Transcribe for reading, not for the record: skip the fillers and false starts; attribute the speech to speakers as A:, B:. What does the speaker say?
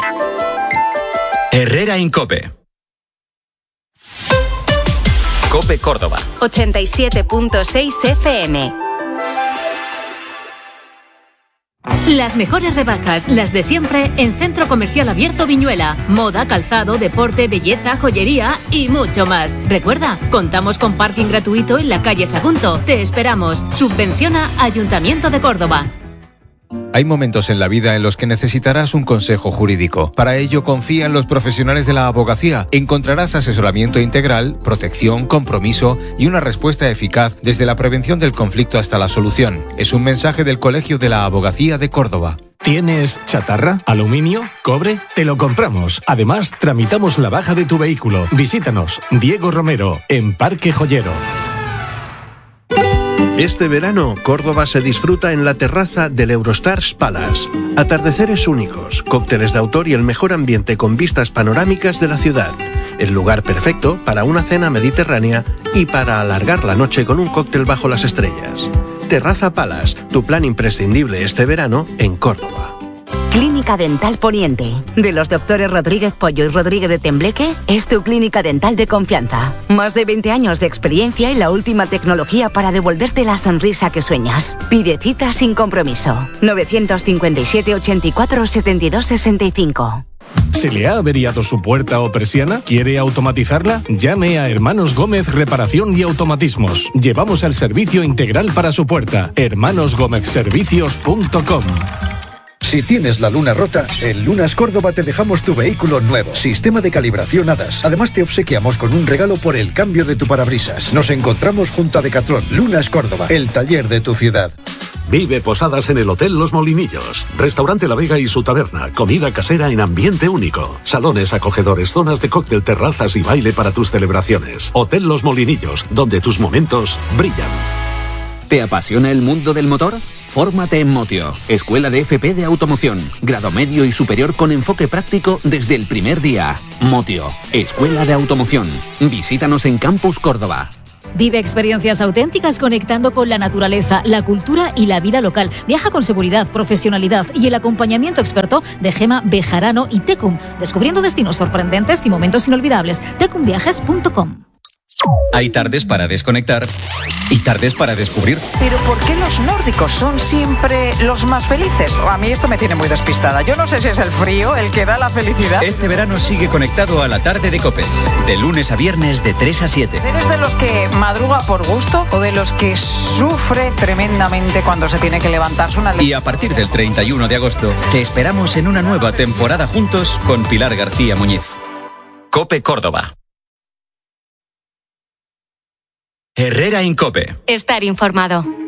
A: Herrera Incope. Cope Córdoba.
B: 87.6 FM.
C: Las mejores rebajas, las de siempre, en Centro Comercial Abierto Viñuela. Moda, calzado, deporte, belleza, joyería y mucho más. Recuerda, contamos con parking gratuito en la calle Sagunto. Te esperamos. Subvenciona Ayuntamiento de Córdoba.
D: Hay momentos en la vida en los que necesitarás un consejo jurídico. Para ello, confía en los profesionales de la abogacía. Encontrarás asesoramiento integral, protección, compromiso y una respuesta eficaz desde la prevención del conflicto hasta la solución. Es un mensaje del Colegio de la Abogacía de Córdoba.
E: ¿Tienes chatarra? ¿Aluminio? ¿Cobre? Te lo compramos. Además, tramitamos la baja de tu vehículo. Visítanos, Diego Romero, en Parque Joyero.
F: Este verano, Córdoba se disfruta en la terraza del Eurostars Palace. Atardeceres únicos, cócteles de autor y el mejor ambiente con vistas panorámicas de la ciudad. El lugar perfecto para una cena mediterránea y para alargar la noche con un cóctel bajo las estrellas. Terraza Palace, tu plan imprescindible este verano en Córdoba.
G: Clínica Dental Poniente, de los doctores Rodríguez Pollo y Rodríguez de Tembleque, es tu clínica dental de confianza. Más de 20 años de experiencia y la última tecnología para devolverte la sonrisa que sueñas. Pide cita sin compromiso. 957 84 72 65.
E: ¿Se le ha averiado su puerta o persiana? ¿Quiere automatizarla? Llame a Hermanos Gómez Reparación y Automatismos. Llevamos el servicio integral para su puerta. hermanosgomezservicios.com.
H: Si tienes la luna rota, en Lunas Córdoba te dejamos tu vehículo nuevo. Sistema de calibración HADAS. Además te obsequiamos con un regalo por el cambio de tu parabrisas. Nos encontramos junto a Decathlon. Lunas Córdoba, el taller de tu ciudad.
I: Vive posadas en el Hotel Los Molinillos. Restaurante La Vega y su taberna. Comida casera en ambiente único. Salones acogedores, zonas de cóctel, terrazas y baile para tus celebraciones. Hotel Los Molinillos, donde tus momentos brillan.
J: ¿Te apasiona el mundo del motor? Fórmate en Motio, Escuela de FP de Automoción. Grado medio y superior con enfoque práctico desde el primer día. Motio, Escuela de Automoción. Visítanos en Campus Córdoba.
K: Vive experiencias auténticas conectando con la naturaleza, la cultura y la vida local. Viaja con seguridad, profesionalidad y el acompañamiento experto de Gema Bejarano y Tecum, descubriendo destinos sorprendentes y momentos inolvidables. tecumviajes.com.
A: Hay tardes para desconectar y tardes para descubrir.
L: ¿Pero por qué los nórdicos son siempre los más felices? A mí esto me tiene muy despistada. Yo no sé si es el frío el que da la felicidad.
A: Este verano sigue conectado a la tarde de COPE. De lunes a viernes de 3 a 7.
L: ¿Eres de los que madruga por gusto o de los que sufre tremendamente cuando se tiene que levantarse una...
A: Y a partir del 31 de agosto te esperamos en una nueva temporada juntos con Pilar García Muñiz. COPE Córdoba. Herrera Incope.
B: Estar informado.